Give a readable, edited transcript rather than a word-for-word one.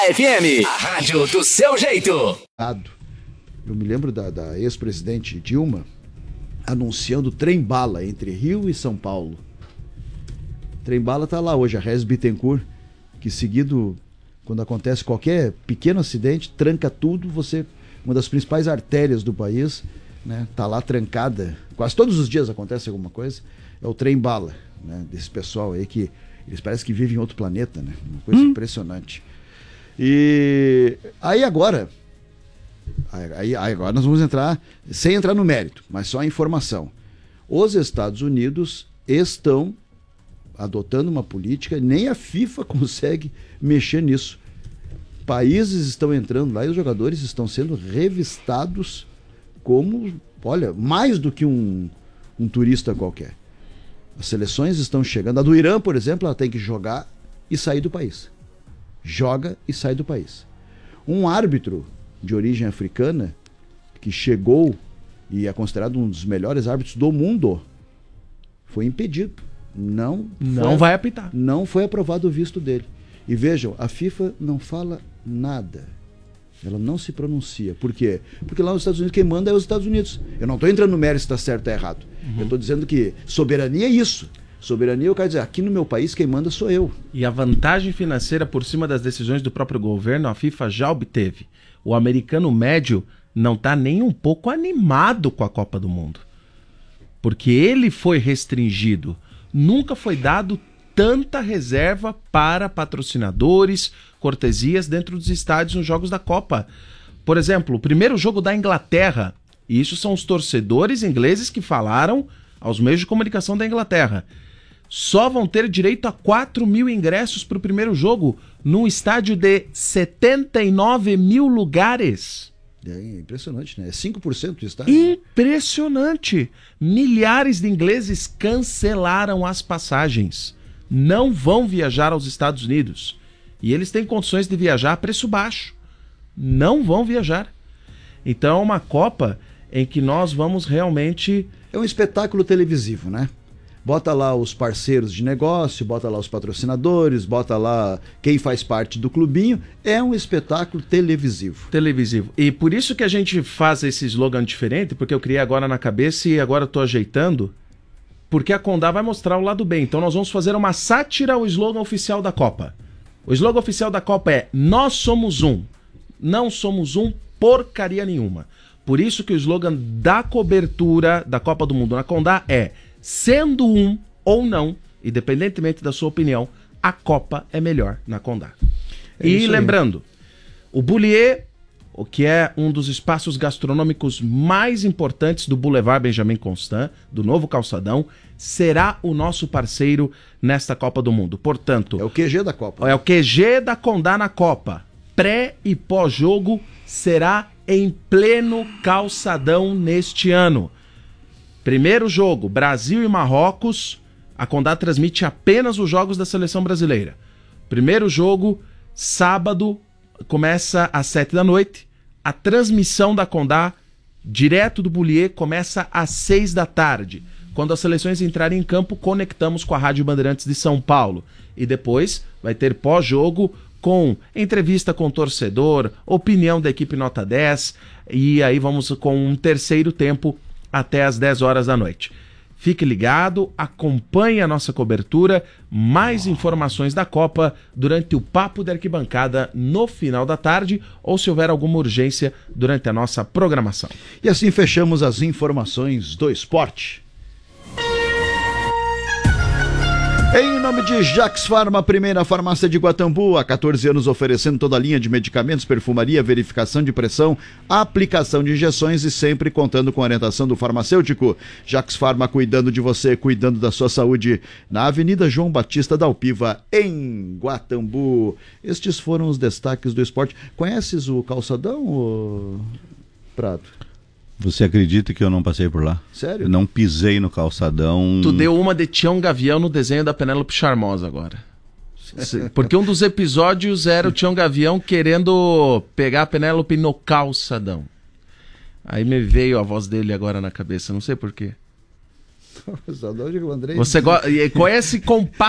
FM, a rádio do seu jeito. Eu me lembro da ex-presidente Dilma anunciando trem-bala entre Rio e São Paulo. Trem-bala tá lá hoje, a Regis Bittencourt, que seguido, quando acontece qualquer pequeno acidente, tranca tudo, uma das principais artérias do país, né, tá lá trancada. Quase todos os dias acontece alguma coisa. É o trem-bala, né, desse pessoal aí que eles parecem que vivem em outro planeta, né? Uma coisa impressionante. E aí agora nós vamos entrar, sem entrar no mérito, mas só a informação. Os Estados Unidos estão adotando uma política, nem a FIFA consegue mexer nisso. Países estão entrando lá e os jogadores estão sendo revistados como, olha, mais do que um turista qualquer. As seleções estão chegando. A do Irã, por exemplo, ela tem que jogar e sair do país. Joga e sai do país. Um árbitro de origem africana que chegou e é considerado um dos melhores árbitros do mundo foi impedido. Não vai apitar. Não foi aprovado o visto dele. E vejam, a FIFA não fala nada. Ela não se pronuncia. Por quê? Porque lá nos Estados Unidos quem manda é os Estados Unidos. Eu não estou entrando no mérito se está certo ou errado. Eu estou dizendo que soberania é isso. Soberania, eu quero dizer, aqui no meu país quem manda sou eu. E a vantagem financeira por cima das decisões do próprio governo, a FIFA já obteve. O americano médio não está nem um pouco animado com a Copa do Mundo. Porque ele foi restringido. Nunca foi dado tanta reserva para patrocinadores, cortesias dentro dos estádios nos jogos da Copa. Por exemplo, o primeiro jogo da Inglaterra, e isso são os torcedores ingleses que falaram aos meios de comunicação da Inglaterra, só vão ter direito a 4 mil ingressos para o primeiro jogo, num estádio de 79 mil lugares. É impressionante, né? É 5% do estádio. Impressionante! Milhares de ingleses cancelaram as passagens. Não vão viajar aos Estados Unidos. E eles têm condições de viajar a preço baixo. Não vão viajar. Então é uma Copa em que nós vamos realmente... É um espetáculo televisivo, né? Bota lá os parceiros de negócio, bota lá os patrocinadores, bota lá quem faz parte do clubinho. É um espetáculo televisivo. Televisivo. E por isso que a gente faz esse slogan diferente, porque eu criei agora na cabeça e agora estou ajeitando, porque a Condá vai mostrar o lado bem. Então nós vamos fazer uma sátira ao slogan oficial da Copa. O slogan oficial da Copa é: nós somos um. Não somos um porcaria nenhuma. Por isso que o slogan da cobertura da Copa do Mundo na Condá é: sendo um ou não, independentemente da sua opinião, a Copa é melhor na Condá. E lembrando, o Bullier, o que é um dos espaços gastronômicos mais importantes do Boulevard Benjamin Constant, do novo calçadão, será o nosso parceiro nesta Copa do Mundo. Portanto, é o QG da Copa. É o QG da Condá na Copa. Pré e pós-jogo será em pleno calçadão neste ano. Primeiro jogo, Brasil e Marrocos. A Condá transmite apenas os jogos da seleção brasileira. Primeiro jogo, sábado, começa às 7 da noite. A transmissão da Condá, direto do Bullier, começa às 6 da tarde. Quando as seleções entrarem em campo, conectamos com a Rádio Bandeirantes de São Paulo. E depois vai ter pós-jogo com entrevista com o torcedor, opinião da equipe nota 10. E aí vamos com um terceiro tempo até às 10 horas da noite. Fique ligado, acompanhe a nossa cobertura, mais informações da Copa durante o Papo da Arquibancada no final da tarde ou se houver alguma urgência durante a nossa programação. E assim fechamos as informações do esporte. Em nome de Jax Farma, a primeira farmácia de Guatambu, há 14 anos oferecendo toda a linha de medicamentos, perfumaria, verificação de pressão, aplicação de injeções e sempre contando com a orientação do farmacêutico. Jax Farma, cuidando de você, cuidando da sua saúde, na Avenida João Batista da Alpiva, em Guatambu. Estes foram os destaques do esporte. Conheces o calçadão, Prado? Você acredita que eu não passei por lá? Sério? Eu não pisei no calçadão. Tu deu uma de Tião Gavião no desenho da Penélope Charmosa agora. Porque um dos episódios era o Tião Gavião querendo pegar a Penélope no calçadão. Aí me veio a voz dele agora na cabeça, não sei porquê. Saudade do Andrei. Você conhece